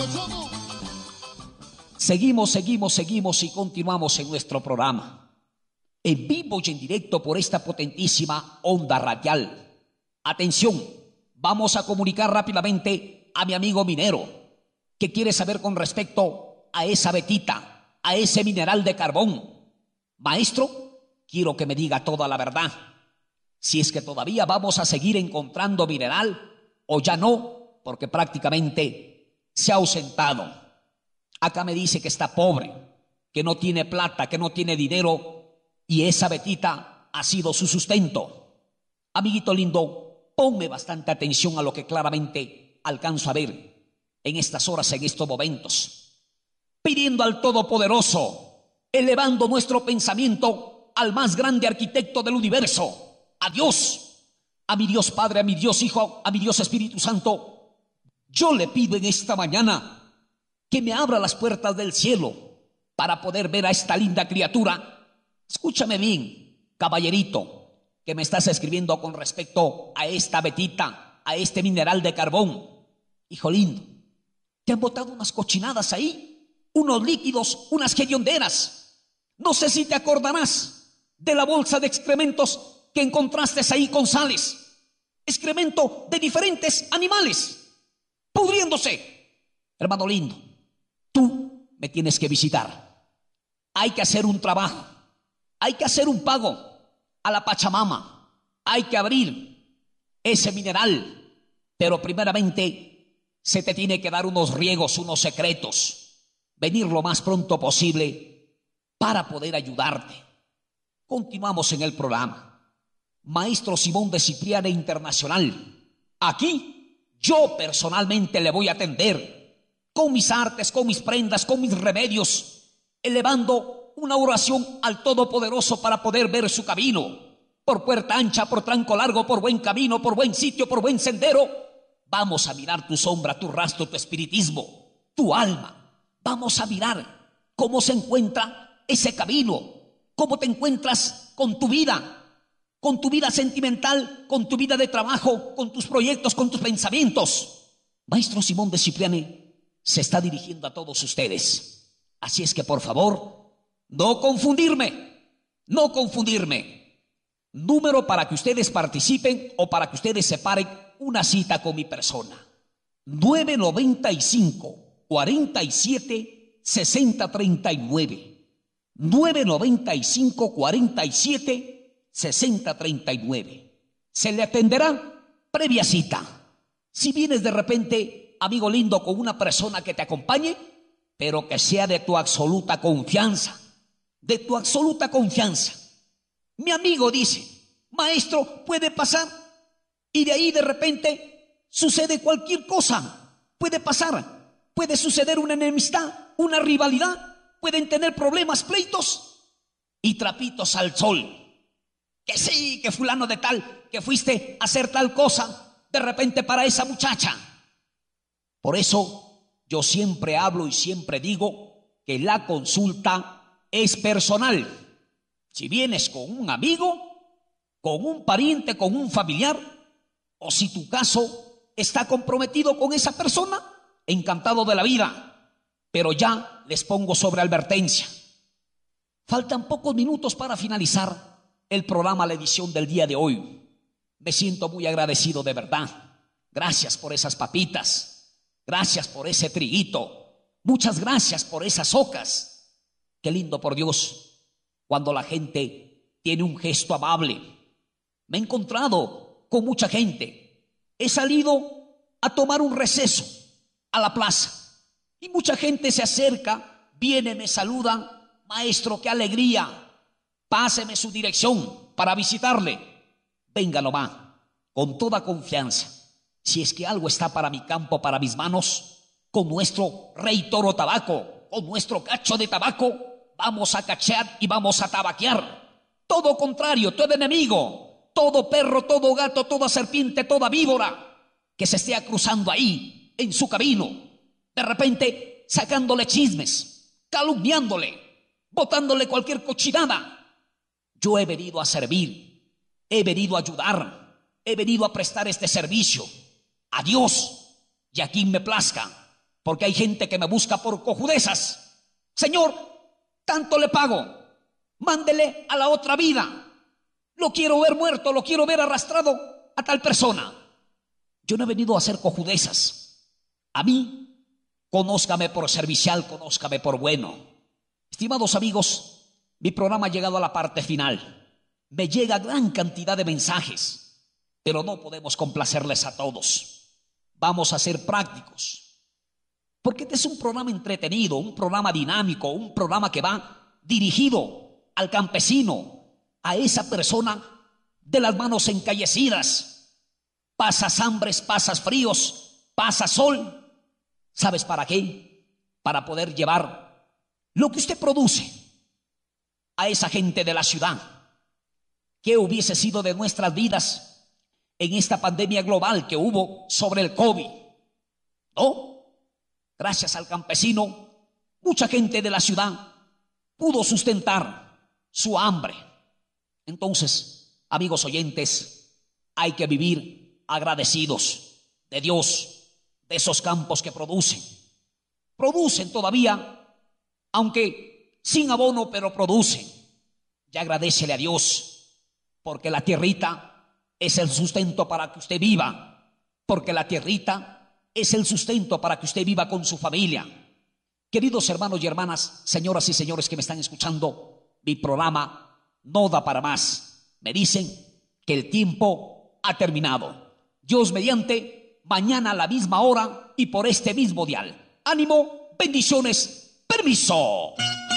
Seguimos y continuamos en nuestro programa, en vivo y en directo por esta potentísima onda radial. Atención, vamos a comunicar rápidamente a mi amigo minero que quiere saber con respecto a esa vetita, a ese mineral de carbón. Maestro, quiero que me diga toda la verdad. Si es que todavía vamos a seguir encontrando mineral o ya no, porque prácticamente se ha ausentado. Acá me dice que está pobre, que no tiene plata, que no tiene dinero y esa vetita ha sido su sustento. Amiguito lindo, ponme bastante atención a lo que claramente alcanzo a ver en estas horas, en estos momentos. Pidiendo al Todopoderoso, elevando nuestro pensamiento al más grande arquitecto del universo, a Dios, a mi Dios Padre, a mi Dios Hijo, a mi Dios Espíritu Santo. Yo le pido en esta mañana que me abra las puertas del cielo para poder ver a esta linda criatura. Escúchame bien, caballerito, que me estás escribiendo con respecto a esta vetita, a este mineral de carbón. Hijo lindo, te han botado unas cochinadas ahí, unos líquidos, unas hedionderas. No sé si te acordarás de la bolsa de excrementos que encontraste ahí con sales. Excremento de diferentes animales, pudriéndose. Hermano lindo, tú me tienes que visitar. Hay que hacer un trabajo, hay que hacer un pago a la Pachamama, hay que abrir ese mineral, pero primeramente se te tiene que dar unos riegos, unos secretos, venir lo más pronto posible para poder ayudarte. Continuamos en el programa. Maestro Simón de Cipriana Internacional, aquí yo personalmente le voy a atender con mis artes, con mis prendas, con mis remedios, elevando una oración al Todopoderoso para poder ver su camino, por puerta ancha, por tranco largo, por buen camino, por buen sitio, por buen sendero. Vamos a mirar tu sombra, tu rastro, tu espiritismo, tu alma. Vamos a mirar cómo se encuentra ese camino, cómo te encuentras con tu vida sentimental, con tu vida de trabajo, con tus proyectos, con tus pensamientos. Maestro Simón de Cipriani se está dirigiendo a todos ustedes. Así es que por favor, no confundirme. Número para que ustedes participen o para que ustedes separen una cita con mi persona. 995-47-6039. 995-47-6039. Se le atenderá previa cita. Si vienes de repente, amigo lindo, con una persona que te acompañe, pero que sea de tu absoluta confianza. De tu absoluta confianza. Mi amigo dice, maestro, puede pasar, y de ahí de repente sucede cualquier cosa. Puede pasar, puede suceder una enemistad, una rivalidad, pueden tener problemas, pleitos y trapitos al sol. Que sí, que fulano de tal, que fuiste a hacer tal cosa, de repente para esa muchacha. Por eso yo siempre hablo y siempre digo que la consulta es personal. Si vienes con un amigo, con un pariente, con un familiar, o si tu caso está comprometido con esa persona, encantado de la vida. Pero ya les pongo sobre advertencia. Faltan pocos minutos para finalizar el programa, la edición del día de hoy. Me siento muy agradecido de verdad. Gracias por esas papitas. Gracias por ese triguito. Muchas gracias por esas ocas. Qué lindo, por Dios, cuando la gente tiene un gesto amable. Me he encontrado con mucha gente. He salido a tomar un receso a la plaza y mucha gente se acerca, viene, me saluda. Maestro, qué alegría. Páseme su dirección para visitarle. Venga nomás, con toda confianza. Si es que algo está para mi campo, para mis manos, con nuestro rey toro tabaco, con nuestro cacho de tabaco, vamos a cachear y vamos a tabaquear. Todo contrario, todo enemigo, todo perro, todo gato, toda serpiente, toda víbora que se esté cruzando ahí en su camino, de repente sacándole chismes, calumniándole, botándole cualquier cochinada. Yo he venido a servir, he venido a ayudar, he venido a prestar este servicio a Dios y a quien me plazca. porque hay gente que me busca por cojudezas. Señor, tanto le pago, mándele a la otra vida. Lo quiero ver muerto, lo quiero ver arrastrado a tal persona. Yo no he venido a hacer cojudezas. A mí, conózcame por servicial, conózcame por bueno. Estimados amigos, mi programa ha llegado a la parte final. Me llega gran cantidad de mensajes, pero no podemos complacerles a todos. Vamos a ser prácticos, porque este es un programa entretenido, un programa dinámico, un programa que va dirigido al campesino, a esa persona de las manos encallecidas. Pasas hambres, pasas fríos, pasas sol. ¿Sabes para qué? Para poder llevar lo que usted produce a esa gente de la ciudad. ¿Qué hubiese sido de nuestras vidas en esta pandemia global que hubo sobre el COVID? ¿No? Gracias al campesino, mucha gente de la ciudad pudo sustentar su hambre. Entonces, amigos oyentes, hay que vivir agradecidos de Dios, de esos campos que producen. Producen todavía, aunque sin abono, pero producen. Ya agradécele a Dios, porque la tierrita es el sustento para que usted viva, porque la tierrita es el sustento para que usted viva con su familia. Queridos hermanos y hermanas, señoras y señores que me están escuchando, mi programa no da para más. Me dicen que el tiempo ha terminado. Dios mediante, mañana a la misma hora y por este mismo dial. Ánimo, bendiciones, permiso.